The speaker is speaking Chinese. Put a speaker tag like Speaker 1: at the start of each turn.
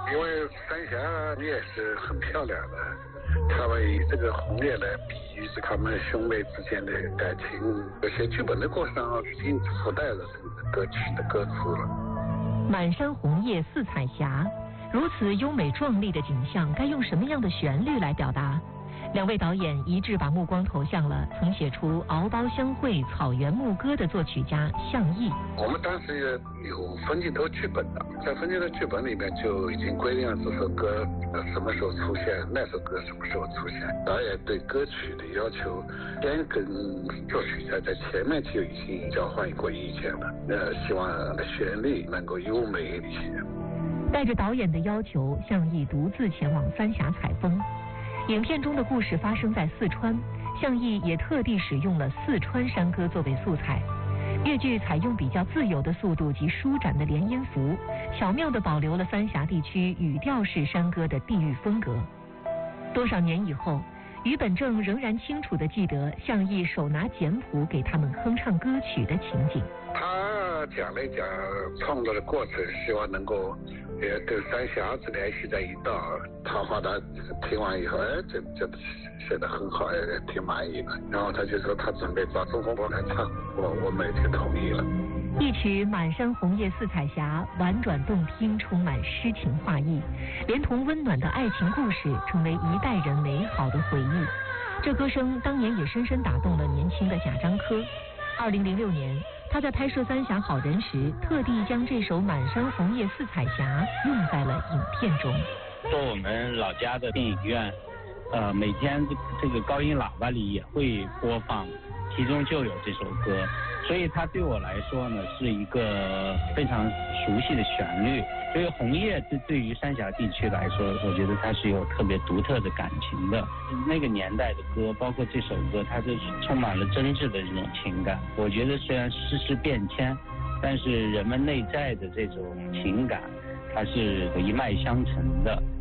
Speaker 1: 因为三峡也是很漂亮的，他们以这个红叶来比喻是他们兄妹之间的感情。有些剧本的过程已经附带了这个歌曲的歌词了。
Speaker 2: 满山红叶似彩霞，如此优美壮丽的景象，该用什么样的旋律来表达？两位导演一致把目光投向了曾写出《敖包相会》《草原牧歌》的作曲家向义。
Speaker 1: 我们当时有分镜头剧本的，在分镜头剧本里面就已经规定了这首歌什么时候出现，那首歌什么时候出现。导演对歌曲的要求，先跟作曲家在前面就已经交换过意见了。希望旋律能够优美一些。
Speaker 2: 带着导演的要求，向义独自前往三峡采风。影片中的故事发生在四川，向义也特地使用了四川山歌作为素材。粤剧采用比较自由的速度及舒展的连音符，巧妙地保留了三峡地区语调式山歌的地域风格。多少年以后，于本正仍然清楚地记得向义手拿简谱给他们哼唱歌曲的情景。
Speaker 1: 他讲了一讲创作的过程，希望能够跟三峡子联系在一道。他话他听完以后，这写得很好，挺满意的。然后他就说他准备找钟红波来唱，我们也就同意了。
Speaker 2: 一曲《满山红叶似彩霞》婉转动听，充满诗情画意，连同温暖的爱情故事，成为一代人美好的回忆。这歌声当年也深深打动了年轻的贾樟柯。2006年，他在拍摄《三峡好人》时，特地将这首《满山红叶似彩霞》用在了影片中。
Speaker 3: 说我们老家的电影院，每天这个高音喇叭里也会播放，其中就有这首歌，所以它对我来说呢是一个非常熟悉的旋律。所以红叶对于三峡地区来说，我觉得它是有特别独特的感情的。那个年代的歌，包括这首歌，它就是充满了真挚的这种情感。我觉得虽然世事变迁，但是人们内在的这种情感，它是一脉相承的。